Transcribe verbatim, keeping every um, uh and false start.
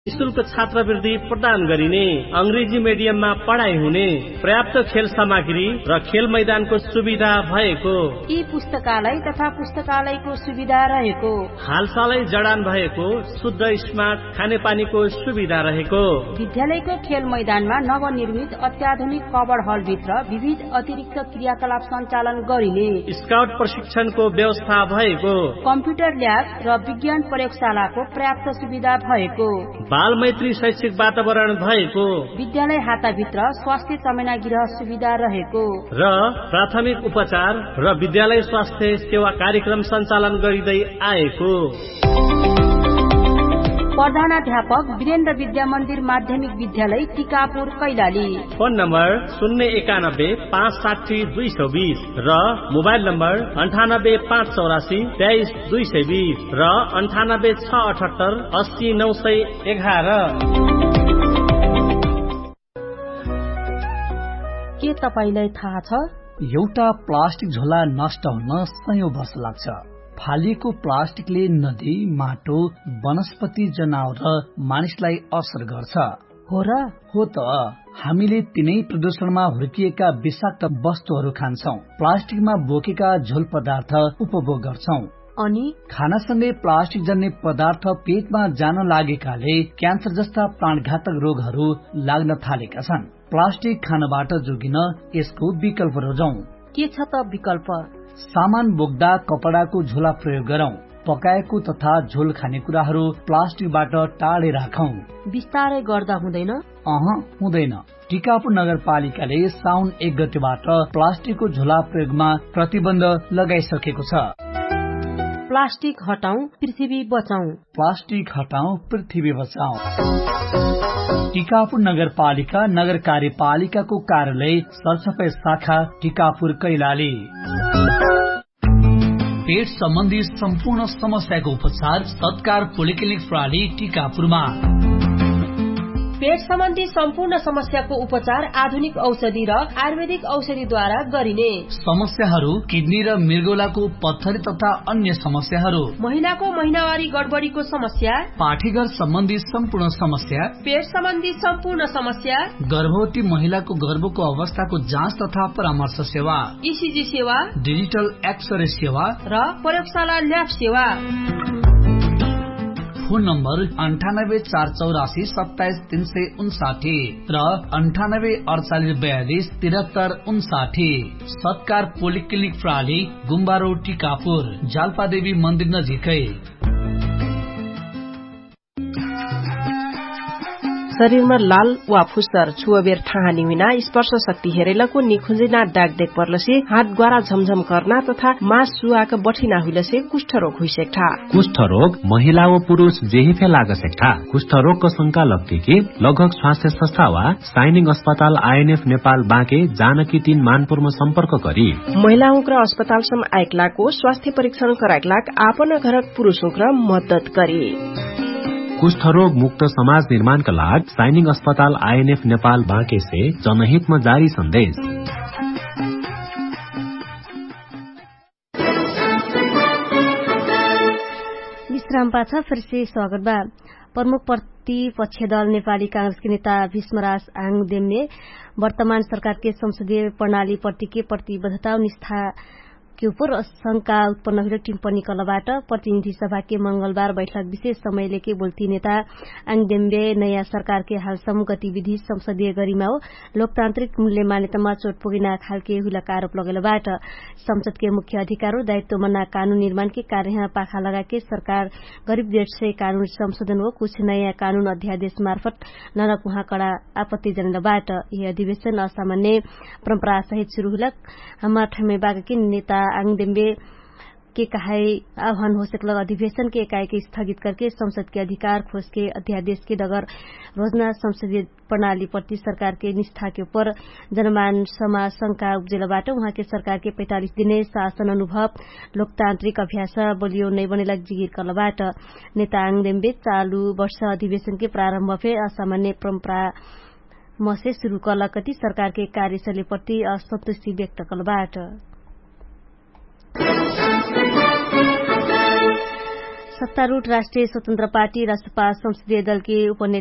निशुल्क छात्रवृत्ति प्रदान गरिने, अंग्रेजी मिडियममा पढाइ हुने, पर्याप्त खेल सामग्री र खेल मैदानको सुविधा भएको, यी पुस्तकालय तथा पुस्तकालयको सुविधा रहेको, हालसालै जडान भएको शुद्ध स्मार्ट खानेपानीको सुविधा रहेको, विद्यालयको खेल मैदानमा नवनिर्मित अत्याधुनिक कवर हल भित्र विविध अतिरिक्त क्रियाकलाप सञ्चालन गरिने, स्काउट प्रशिक्षणको व्यवस्था भएको, कम्प्युटर ल्याब र विज्ञान प्रयोगशालाको पर्याप्त सुविधा भएको, बाल मैत्री शैक्षिक वातावरण भएको, विद्यालय हाताभित्र स्वास्थ्य चमेना गृह सुविधा रहेको र प्राथमिक उपचार र विद्यालय स्वास्थ्य सेवा कार्यक्रम सञ्चालन गरिँदै आएको। प्रधानाध्यापक वीरेन्द्र विद्या मन्दिर माध्यमिक विद्यालय टिकापुर कैलाली। फोन नम्बर शून्य एकानब्बे पाँच साठी दुई सौ बीस र मोबाइल नम्बर अन्ठानब्बे पाँच चौरासी तेइस दुई सय बीस र अन्ठानब्बे छ अठहत्तर अस्सी नौ सय एघार। के तपाईलाई थाहा छ एउटा प्लास्टिक झोला नष्ट हुन सयौं वर्ष लाग्छ। फालिएको प्लास्टिकले नदी, माटो, वनस्पति, जनावर र मानिसलाई असर गर्छ। हो र? हो त। हामीले तिनै प्रदूषणमा हुर्किएका विषाक्त वस्तुहरू खान्छौं, प्लास्टिकमा बोकेका झोल पदार्थ उपभोग गर्छौं अनि खानासँगै प्लास्टिक जन्य पदार्थ पेटमा जान लागेकाले क्यान्सर जस्ता प्राणघातक रोगहरू लाग्न थालेका छन्। प्लास्टिक खानबाट जोगिन यसको विकल्प रोजौं। के छ त विकल्प? सामान बोक्दा कपडाको झोला प्रयोग गरौं। पकाएको तथा झोल खानेकुराहरू प्लास्टिकबाट टाढे राखौं। बिस्तारै गर्दा हुँदैन? अह हुँदैन। टिकापुर नगरपालिकाले साउन एक गतेबाट प्लास्टिकको झोला प्रयोगमा प्रतिबन्ध लगाइसकेको छ। प्लास्टिक हटाऊ, पृथ्वी बचाऊ। प्लास्टिक हटाऊ, पृथ्वी बचाऊ। टिकापुर नगरपालिका नगर कार्यपालिकाको कार्यालय सरसफाई शाखा टिकापुर कैलाली। पेट सम्बन्धी सम्पूर्ण समस्याको उपचार सत्कार पोलिक्लिनिक प्रणाली टिकापुरमा। पेट सम्बन्धी सम्पूर्ण समस्याको उपचार आधुनिक औषधि र आयुर्वेदिक औषधिद्वारा गरिने। समस्याहरू किडनी र मृगौलाको पत्थरी तथा अन्य समस्याहरू, महिलाको महिनावारी गडबडीको समस्या, पाठीघर सम्बन्धी सम्पूर्ण समस्या, पेट सम्बन्धी सम्पूर्ण समस्या, गर्भवती महिलाको गर्भको अवस्थाको जाँच तथा परामर्श सेवा, ईसीजी सेवा, डिजिटल एक्सरे सेवा र प्रयोगशाला ल्याब सेवा। फोन नम्बर अन्ठानब्बे चार चौरासी सत्ताइस तीन सय उन्साठी र अन्ठानब्बे अडचालिस बयालिस तिहत्तर उन्साठी। सत्कार पोलिक्लिनिक प्रणाली गुम्बा रोड टिकापुर, जाल्पादेवी मन्दिर नजिकै। शरीरमा लाल वा फुस्तर छुअबेर ठाहानी हुना, स्पर्श शक्ति हेरेलको निखुंजिना डाक देख पर्लसे, हात ग्वारा झमझम करना तथा मास सुआक बठिना हुइलसे कुष्ठ रोग हुइसेक्ठा। कुष्ठ रोग महिला व पुरुष जेही फे लाग सेक्ठा। कुष्ठ रोगको शंका लगते कि लगभग स्वास्थ्य संस्था वा साइनिङ अस्पताल आइएनएफ नेपाल बाँके जानकी तीन मानपुरमा सम्पर्क गरी महिला उक्र अस्पताल सम आइकलाको स्वास्थ्य परीक्षण कराइकलाक आपन घरक पुरुष उक्र मद्दत गरी। कुष्ठ रोग मुक्त समाज निर्माण का लाग साइनिङ अस्पताल आइएनएफ नेपाल बाँके से जनहित में जारी संदेश। विश्राम पाछा फिर से स्वागत बा। प्रमुख प्रतिपक्षी दल नेपाली कांग्रेस के नेता भीष्मराज आङदेमले वर्तमान सरकार के संसदीय प्रणाली प्रति के प्रतिबद्धता और निष्ठा के ऊपर शंका उत्पन्न हुई टिप्पणी कलबाट प्रतिनिधि सभा के मंगलबार बैठक विशेष समय लेके बोलती नेता आङदेमले नयाँ सरकार के हालसम्म गतिविधि संसदीय गरिमा हो लोकतान्त्रिक मूल्य मान्यतामा चोट पुगिना खालके हुलका आरोप लगेलबाट संसद के मुख्य अधिकार दायित्व मना कानून निर्माण के कार्य पाखा लगा के सरकार गरीब देश से कानून संशोधन हो कुछ नयाँ कानून अध्यादेश मार्फत नरक उहाँ कड़ा आपत्ति जनबाट यह अधिवेशन असामान्य परंपरा सहित शुरू हुलक। हमार ठमे बाग के नेता आङदेमले के कहाई आह्वान हो सकल अधिवेशन के एकाएक स्थगित करके संसद के अधिकार खोज के अध्यादेश के डगर रोजना संसदीय प्रणाली प्रति सरकार के निष्ठा के ऊपर जनमानसमा शंका उब्जेलबाट उहाँ के सरकार के पैंतालीस दिने शासन अनुभव लोकतान्त्रिक अभ्यास बलियो नै बनेला जिगिर कलबाट नेता आङदेमले चालू वर्ष अधिवेशन के प्रारम्भ फे असामान्य परम्परा मसे शुरू कल कति सरकार के कार्यशैली प्रति असन्तुष्टि व्यक्त कलबाट सत्तारूढ़ राष्ट्रिय स्वतन्त्र पार्टी राष्ट्रपा संसदीय दल के उपनेता